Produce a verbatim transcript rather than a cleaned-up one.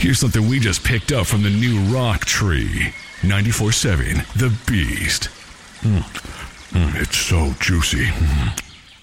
Here's something we just picked up from the new rock tree. ninety-four point seven, The Beast. Mm. Mm, it's so juicy. Mm.